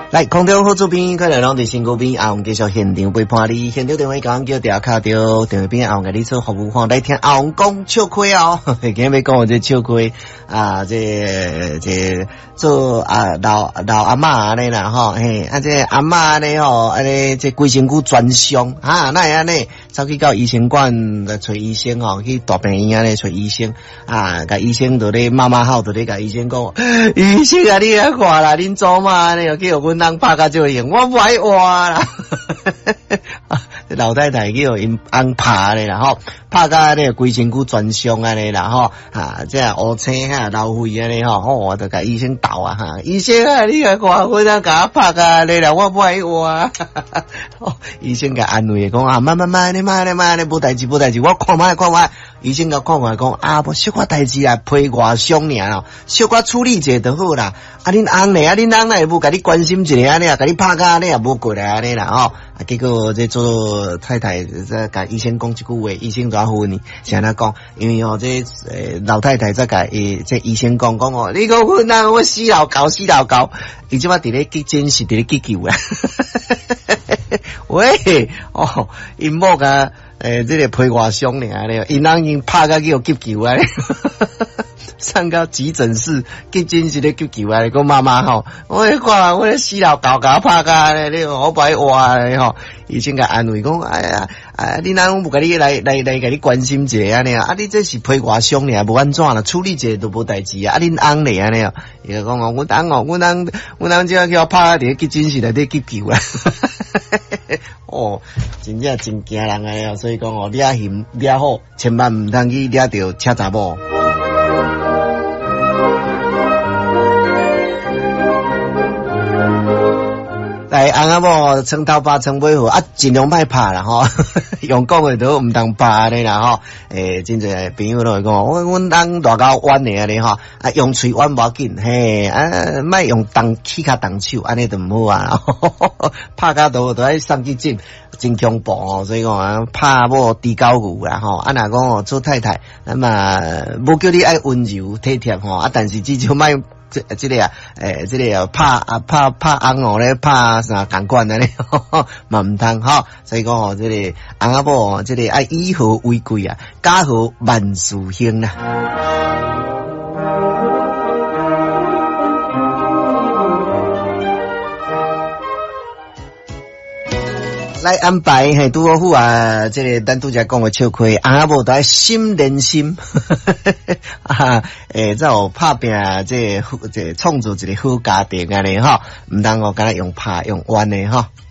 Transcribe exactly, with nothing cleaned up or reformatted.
来，空中好主编，快来拢伫身躯边，啊，我们继续现场陪伴你。现场电话刚叫调卡到电话边，啊，我甲你做服务，来听啊，我讲笑亏哦，今日要讲我这笑亏啊，这这做啊老老阿嬷安尼啦吼，嘿，啊这阿嬷安尼吼，安尼这规身躯全伤啊，那安尼走去到医生馆来找医生吼，去大病院安尼找医生啊，甲医生就咧妈妈好，就咧甲医生讲，医生啊，你来看啦，恁祖妈安尼又去互阮人拍甲就用，我不爱活啦。老太太去互因翁拍咧啦吼，拍甲咧规身躯全伤安尼啦吼，啊，这乌青哈流血安尼吼，我就甲医生斗啊哈，医生啊，你来看我人甲我拍甲咧啦，我不爱活。医生甲安慰讲啊，慢慢慢咧慢咧慢咧，无代志无代志，我看卖看卖。医生甲看看讲啊，无小可代志啊，皮外伤尔咯，小可处理者就好啦。啊，恁翁咧，啊，恁翁咧无甲你关心一下安尼啊，甲你拍甲安尼也无过来安尼啦吼。啊，结果这做太太在甲医生讲一句话，医生就要问你，是安怎讲？因为哦，这呃老太太在甲诶这医生讲讲哦，你讲阮翁我死老狗死老狗，伊即摆伫咧急诊室伫咧急救啊。喂，哦，因某甲诶，这个皮外伤尔咧，因翁因拍甲去互急救啊，上到急诊室，急诊室咧急救啊，讲妈妈吼，我看我死老狗甲拍甲咧，你我不爱活咧吼，医生甲安慰讲，哎呀，哎，你哪有无甲你来来来甲你关心者安尼啊？啊，你这是皮外伤尔，无安怎啦，处理者都无代志啊，啊，恁翁咧安尼啊，伊就讲哦，阮翁哦，阮翁阮翁即下叫我拍伫急诊室内底急救啊。哦，真正真惊人啊！所以讲哦，抓嫌抓好，千万唔通去抓到车查某。来，翁仔某床头拍床尾好啊，尽量莫拍啦吼，用讲诶都唔当拍安尼啦吼。诶，真侪朋友都会讲，我阮翁大狗弯诶安尼吼，啊用喙弯无要紧，嘿，啊莫用动起骹动手，安尼就唔好啊。拍甲都都爱送去诊，真恐怖哦。所以讲啊，拍某低高牛啦吼，啊若讲哦做太太，那么无叫你爱温柔体贴吼，啊但是至少莫。这这个啊，诶，这个啊，拍啊拍拍翁哦咧，拍啥共款啊咧，嘛唔通吼。所以讲哦，这个翁仔某，这个爱以和为贵啊，家和万事兴啦。来安排嘿，拄好啊！这个咱拄则讲个笑亏，翁仔某都爱心连心，啊，诶，才有拍拼这这创造一个好家庭安尼吼，毋通哦，敢若用拍用弯的吼。